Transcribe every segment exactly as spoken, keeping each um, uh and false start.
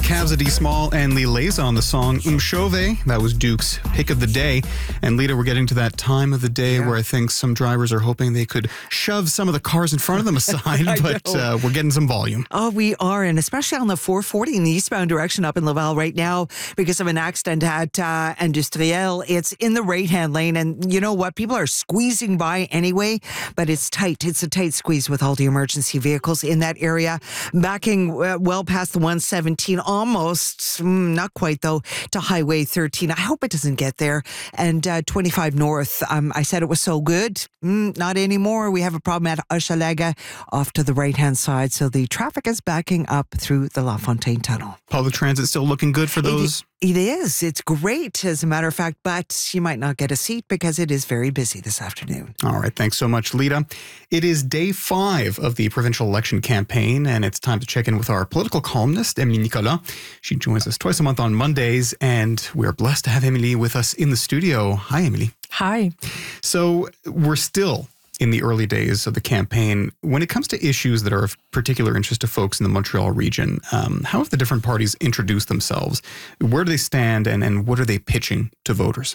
Cavs, D. Small, and Lee Leza on the song Um Chauve. That was Duke's pick of the day. And Lita, we're getting to that time of the day yeah. where I think some drivers are hoping they could shove some of the cars in front of them aside, but uh, we're getting some volume. Oh, we are, and especially on the four forty in the eastbound direction up in Laval right now because of an accident at uh, Industriel. It's in the right-hand lane, and you know what? People are squeezing by anyway, but it's tight. It's a tight squeeze with all the emergency vehicles in that area. Backing uh, well past the one seventeen, almost, mm, not quite though, to Highway thirteen. I hope it doesn't get there. And uh, twenty-five North, um, I said it was so good. Mm, not anymore. We have a problem at Hochelaga off to the right-hand side. So the traffic is backing up through the La Fontaine Tunnel. Public transit still looking good for those? It, it is. It's great, as a matter of fact, but you might not get a seat because it is very busy this afternoon. All right. Thanks so much, Lita. It is day five of the provincial election campaign, and it's time to check in with our political columnist, Emily Nicolas. She joins us twice a month on Mondays, and we're blessed to have Emily with us in the studio. Hi, Emily. Hi. So we're still in the early days of the campaign. When it comes to issues that are of particular interest to folks in the Montreal region, um, how have the different parties introduced themselves? Where do they stand, and, and what are they pitching to voters?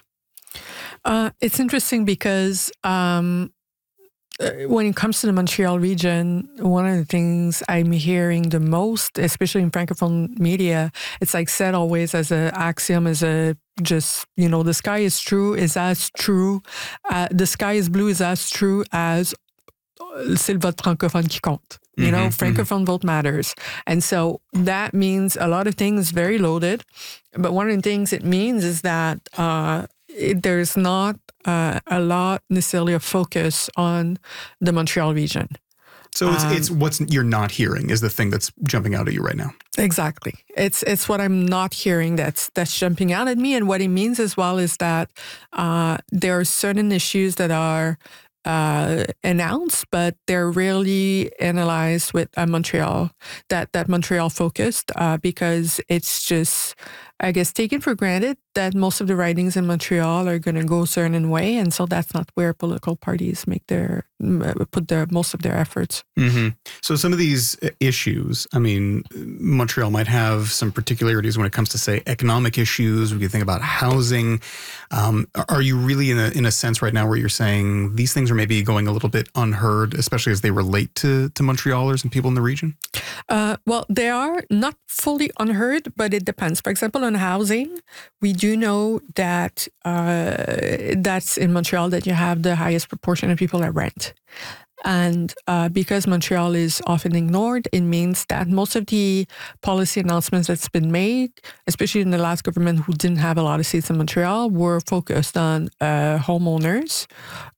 Uh, it's interesting because um, when it comes to the Montreal region, one of the things I'm hearing the most, especially in Francophone media, it's like said always as an axiom, as a just, you know, the sky is true, is as true, uh, the sky is blue is as true as c'est le vote francophone qui compte. You mm-hmm, know, Francophone mm-hmm. vote matters. And so that means a lot of things very loaded. But one of the things it means is that uh, it, there's not uh, a lot necessarily of focus on the Montreal region. So it's, um, it's what's you're not hearing is the thing that's jumping out at you right now. Exactly. It's it's what I'm not hearing that's that's jumping out at me. And what it means as well is that uh, there are certain issues that are uh, announced, but they're rarely analyzed with uh, Montreal, that, that Montreal focused, uh, because it's just, I guess, taken for granted that most of the ridings in Montreal are going to go a certain way. And so that's not where political parties make their, put their, most of their efforts. Mm-hmm. So some of these issues, I mean, Montreal might have some particularities when it comes to, say, economic issues. We can think about housing. Um, are you really in a, in a sense right now where you're saying these things are maybe going a little bit unheard, especially as they relate to, to Montrealers and people in the region? Uh, well, they are not fully unheard, but it depends. For example, on housing, we do know that uh, that's in Montreal that you have the highest proportion of people that rent. And uh, because Montreal is often ignored, it means that most of the policy announcements that's been made, especially in the last government who didn't have a lot of seats in Montreal, were focused on uh, homeowners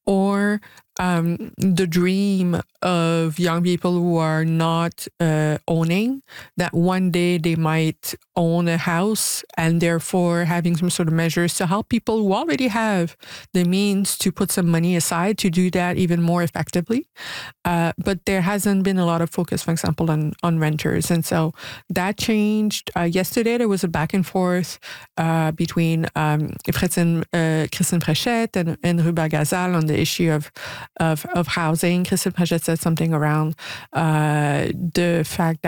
or um, the dream of young people who are not uh, owning, that one day they might own a house, and therefore having some sort of measures to help people who already have the means to put some money aside to do that even more effectively. Uh, but there hasn't been a lot of focus, for example, on, on renters. And so that changed. Uh, yesterday, there was a back and forth uh, between um, Christine, uh, Christine Fréchette and, and Hubert Gazal on the issue of of, of housing. Christine Fréchette said something around uh, the fact that